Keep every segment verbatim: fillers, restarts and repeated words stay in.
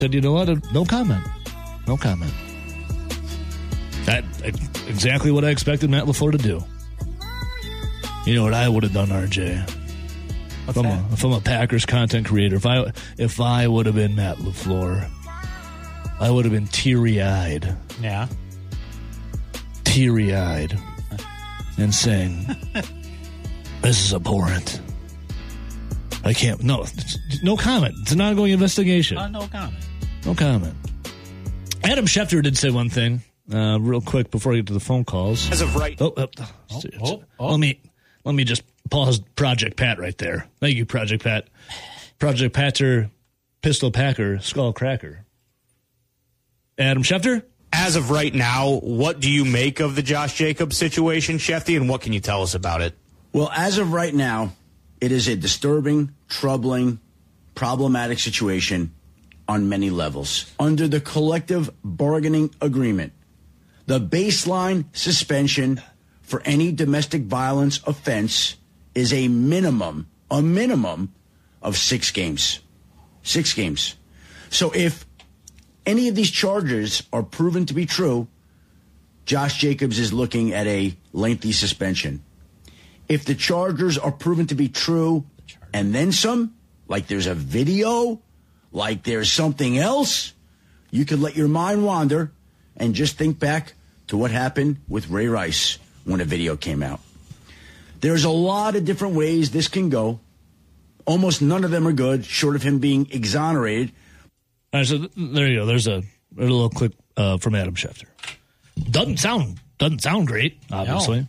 said, you know what? No comment. No comment. That exactly what I expected Matt LaFleur to do. You know what I would have done, R J? If I'm, a, if I'm a Packers content creator, if I if I would have been Matt LaFleur, I would have been teary-eyed. Yeah. Teary-eyed. And saying, this is abhorrent. I can't. No, no comment. It's an ongoing investigation. Uh, no comment. No comment. Adam Schefter did say one thing, uh, real quick before I get to the phone calls. As of right. Oh, oh, oh, oh, oh. Let me let me just pause Project Pat right there. Thank you, Project Pat. Project Patter, Pistol Packer, Skull Cracker. Adam Schefter? As of right now, what do you make of the Josh Jacobs situation, Shefty, and what can you tell us about it? Well, as of right now, it is a disturbing, troubling, problematic situation on many levels. Under the collective bargaining agreement, the baseline suspension for any domestic violence offense is a minimum, a minimum of six games. Six games. So if any of these charges are proven to be true, Josh Jacobs is looking at a lengthy suspension. If the charges are proven to be true and then some, like there's a video, like there's something else, you could let your mind wander and just think back to what happened with Ray Rice when a video came out. There's a lot of different ways this can go. Almost none of them are good, short of him being exonerated. All right, so there you go. There's a, a little clip uh, from Adam Schefter. Doesn't sound doesn't sound great, obviously.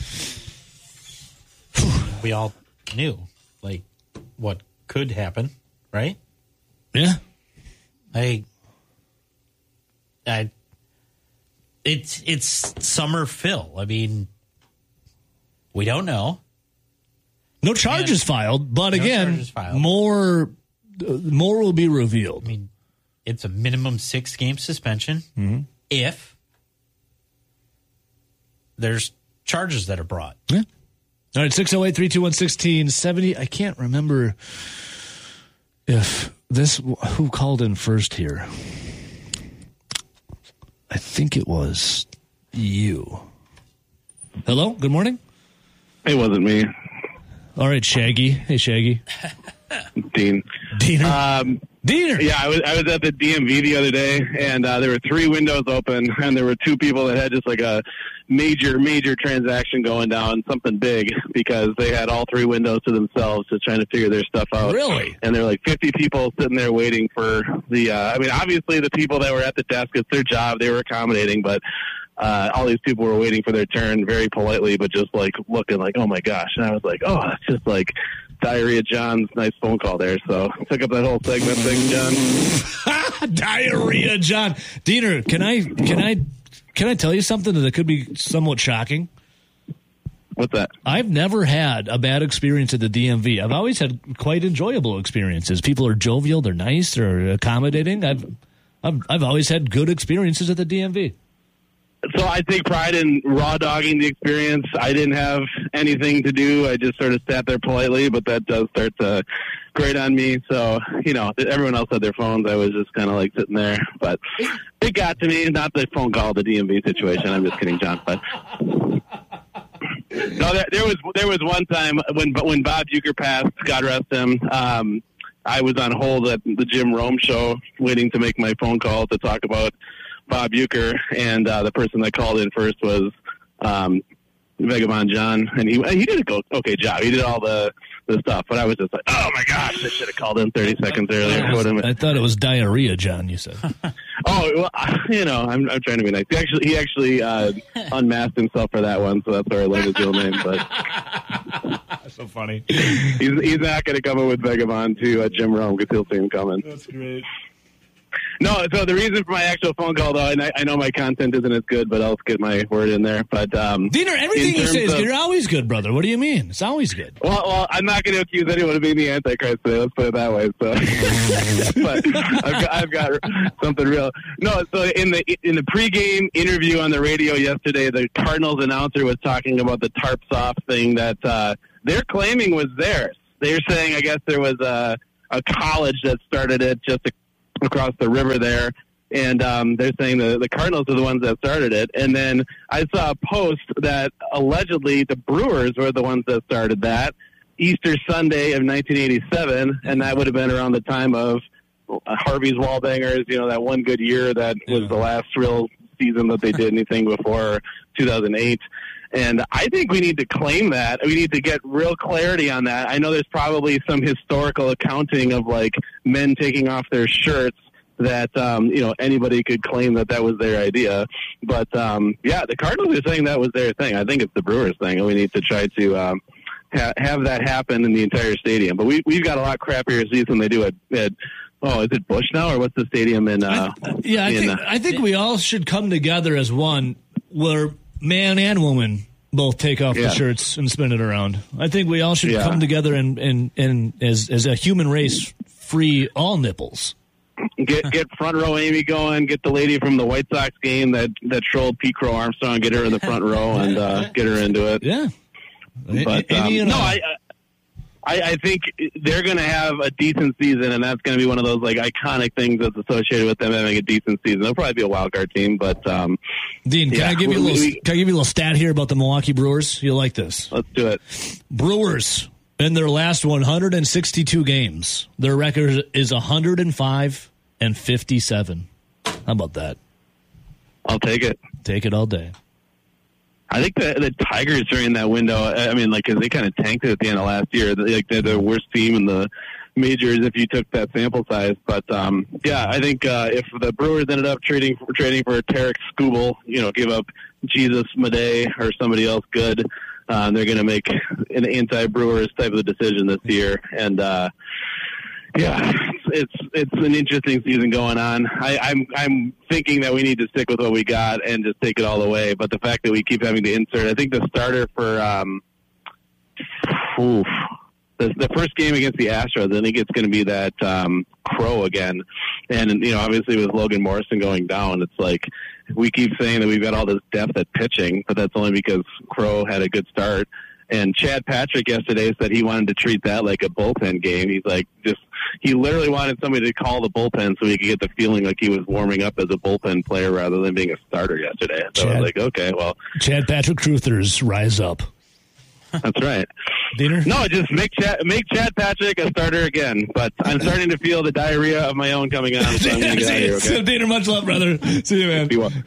No. We all knew, like, what could happen, right? Yeah. I, I, it's it's summer Phil. I mean, we don't know. No charges and filed, but no again, filed. more uh, more will be revealed. I mean, it's a minimum six game suspension mm-hmm. if there's charges that are brought. Yeah. All right, six oh eight, three two one, one six seven oh. I can't remember if this, who called in first here? I think it was you. Hello, good morning. It wasn't me. All right, Shaggy. Hey, Shaggy. Dean. Diener. Um, Diener. Yeah, I was I was at the D M V the other day, and uh, there were three windows open, and there were two people that had just like a major, major transaction going down, something big, because they had all three windows to themselves, just trying to figure their stuff out. Really? And there were like fifty people sitting there waiting for the, uh, I mean, obviously the people that were at the desk, it's their job, they were accommodating, but uh, all these people were waiting for their turn very politely, but just like looking like, oh my gosh. And I was like, oh, that's just like Diarrhea John's nice phone call there. So pick up that whole segment thing, John. Diarrhea John. Diener, can I, can I, Can I tell you something that could be somewhat shocking? What's that? I've never had a bad experience at the D M V. I've always had quite enjoyable experiences. People are jovial, they're nice, they're accommodating. I've I've, I've always had good experiences at the D M V. So I take pride in raw dogging the experience. I didn't have anything to do. I just sort of sat there politely, but that does start to grate on me. So, you know, everyone else had their phones. I was just kind of like sitting there, but it got to me. Not the phone call, the D M V situation. I'm just kidding, John. But no, there, there was there was one time when when Bob Uecker passed, God rest him. Um, I was on hold at the Jim Rome show, waiting to make my phone call to talk about Bob Uecker, and uh, the person that called in first was um, Vagabond John, and he he did a okay job. He did all the, the stuff, but I was just like, oh my gosh, I should have called in thirty seconds earlier. I, was, I thought it was Diarrhea John, you said. Oh, well, you know, I'm I'm trying to be nice. He actually he actually uh, unmasked himself for that one, so that's where I learned his real name. But that's so funny. He's he's not going to come in with Vagabond to uh, Jim Rome because he'll see him coming. That's great. No, so the reason for my actual phone call, though, and I, I know my content isn't as good, but I'll get my word in there. But um, Diener, everything you say is of, good. You're always good, brother. What do you mean? It's always good. Well, well I'm not going to accuse anyone of being the Antichrist today. Let's put it that way. So, but I've got, I've got something real. No, so in the in the pregame interview on the radio yesterday, the Cardinals announcer was talking about the tarps off thing that uh, they're claiming was theirs. They're saying, I guess there was a, a college that started it just a across the river there. And um, they're saying the, the Cardinals are the ones that started it. And then I saw a post that allegedly the Brewers were the ones that started that Easter Sunday of nineteen eighty-seven, and that would have been around the time of Harvey's Wallbangers, you know, that one good year that was yeah. the last real season that they did anything before two thousand eight. And I think we need to claim that. We need to get real clarity on that. I know there's probably some historical accounting of, like, men taking off their shirts that, um, you know, anybody could claim that that was their idea. But, um, yeah, the Cardinals are saying that was their thing. I think it's the Brewers thing, and we need to try to um, ha- have that happen in the entire stadium. But we, we've got a lot crappier seats than they do at, at oh, is it Busch now, or what's the stadium in? Uh, I, yeah, I in, think, uh, I think we all should come together as one where man and woman both take off yeah. the shirts and spin it around. I think we all should yeah. come together and, and, and as, as a human race, free all nipples. Get get front row Amy going. Get the lady from the White Sox game that that trolled Pete Crow Armstrong. Get her in the front row and uh, get her into it. Yeah, but um, Amy and no, I, I, I I think they're going to have a decent season, and that's going to be one of those like iconic things that's associated with them having a decent season. They'll probably be a wild card team, but um, Dean, can yeah, I give you a we, little? we, can I give you a little stat here about the Milwaukee Brewers? You'll like this. Let's do it. Brewers in their last one hundred sixty-two games, their record is one hundred five and fifty-seven. How about that? I'll take it. Take it all day. I think the the Tigers are in that window. I mean, like, cause they kind of tanked it at the end of last year. Like, they're the worst team in the majors if you took that sample size. But um, yeah, I think uh, if the Brewers ended up trading for, trading for Tarek Skubal, you know, give up Jesus Madej or somebody else good, uh, they're going to make an anti-Brewers type of decision this year. And uh, yeah, it's it's an interesting season going on. I, I'm I'm thinking that we need to stick with what we got and just take it all the way. But the fact that we keep having to insert, I think the starter for um, oof, the, the first game against the Astros, I think it's going to be that um, Crow again. And you know, obviously with Logan Morrison going down, it's like we keep saying that we've got all this depth at pitching, but that's only because Crow had a good start. And Chad Patrick yesterday said he wanted to treat that like a bullpen game. He's like, just, he literally wanted somebody to call the bullpen so he could get the feeling like he was warming up as a bullpen player rather than being a starter yesterday. So Chad, I was like, okay, well. Chad Patrick truthers, rise up. That's right. Diener? No, just make Chad, make Chad Patrick a starter again. But I'm starting to feel the diarrhea of my own coming on. So I'm going to get out of here, okay? So, Diener, much love, brother. See you, man. Be well.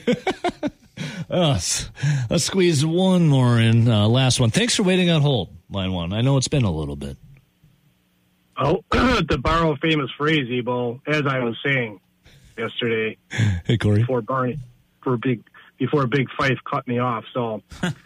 Uh, let's squeeze one more in. Uh, last one. Thanks for waiting on hold, line one. I know it's been a little bit. Oh, to borrow a famous phrase, Ebo, as I was saying yesterday, hey Corey, before Barney, for big before Big Fife cut me off. So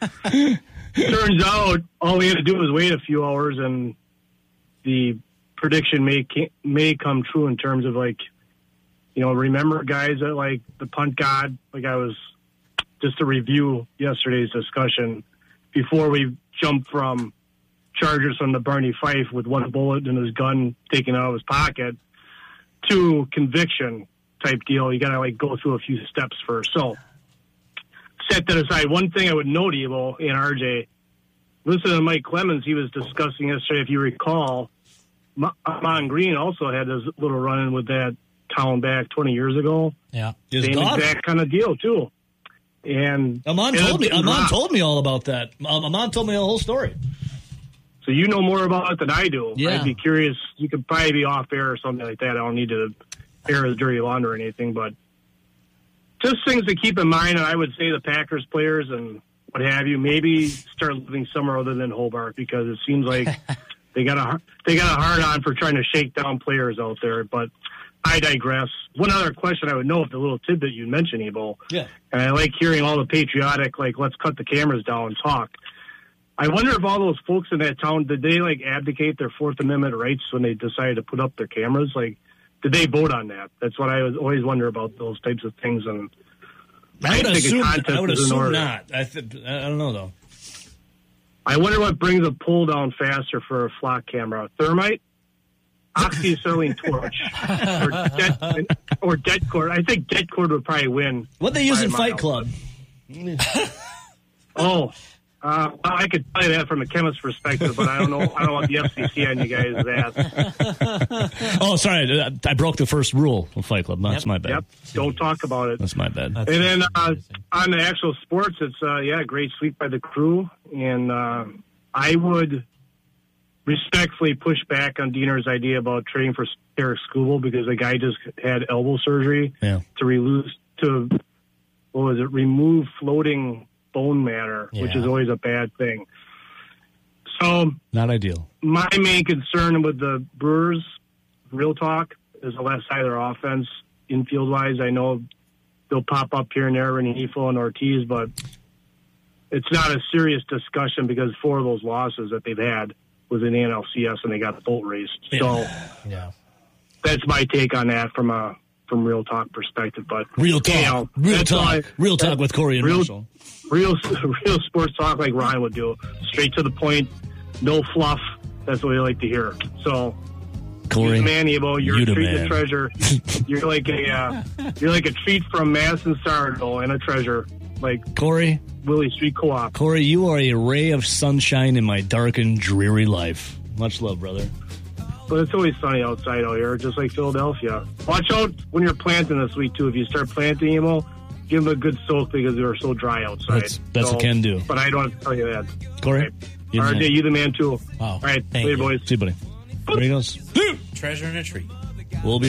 turns out all we had to do was wait a few hours, and the prediction may may come true in terms of, like, you know, remember guys that, like, the punt god, like I was. Just to review yesterday's discussion, before we jump from charges from the Barney Fife with one bullet in his gun taken out of his pocket to conviction type deal, you got to, like, go through a few steps first. So set that aside. One thing I would note, Evo and R J, listen to Mike Clemens. He was discussing yesterday, if you recall, Amon Green also had this little run-in with that town back twenty years ago. Yeah. His Same daughter. exact kind of deal, too. And Amon told me. Amon told me all about that. Um, Amon told me the whole story. So you know more about it than I do. Yeah. I'd be curious. You could probably be off air or something like that. I don't need to air his dirty laundry or anything, but just things to keep in mind. And I would say the Packers players and what have you, maybe start living somewhere other than Hobart, because it seems like they got a they got a hard on for trying to shake down players out there. But I digress. One other question I would know, if the little tidbit you mentioned, Ebo. Yeah. And I like hearing all the patriotic, like, let's cut the cameras down and talk. I wonder if all those folks in that town, did they, like, abdicate their Fourth Amendment rights when they decided to put up their cameras? Like, did they vote on that? That's what I was always wonder about those types of things. And I would think a assume, contest I would is in assume order. not. I, th- I don't know, though. I wonder what brings a pull down faster for a flock camera. Thermite? Oxyacetylene torch, or dead, or dead cord. I think dead cord would probably win. What they use in by a Fight mile. Club. Oh, Uh, I could tell you that from a chemist's perspective, but I don't know. I don't want the F C C on you guys. That. Oh, sorry, I, I broke the first rule of Fight Club. That's Yep. my bad. Yep. Don't talk about it. That's my bad. That's And then uh, interesting. on the actual sports, it's uh, yeah, great sweep by the Crew, and uh, I would respectfully push back on Diener's idea about trading for Eric Skubal because the guy just had elbow surgery Yeah. to relose to what was it? Remove floating bone matter, which Yeah. is always a bad thing. So Not ideal. my main concern with the Brewers, real talk, is the left side of their offense, infield wise. I know they'll pop up here and there, Renifo and Ortiz, but it's not a serious discussion because four of those losses that they've had was in the N L C S and they got boat raced. So Yeah. that's my take on that from a from real talk perspective. But Real talk. you know, real that's all talk. I- real talk with Corey and real- Marshall. real real sports talk like Ryan would do, straight to the point, no fluff. That's what we like to hear. So, Corey, you the man, Evo. You're you a the treat man. and a treasure. You're like a uh, you're like a treat from Madison Sardo and a treasure, like Corey, Willie Street Co-op. Corey, you are a ray of sunshine in my dark and dreary life. Much love, brother. But it's always sunny outside out here, just like Philadelphia. Watch out when you're planting this week too. If you start planting, Emo, give them a good soak because they're so dry outside. That's- that's a can do. But I don't have to tell you that. Corey, Right. you the All right, man. you the man too. Wow. All right, Thank later, you. boys. See you, buddy. There he goes. Treasure and a treat.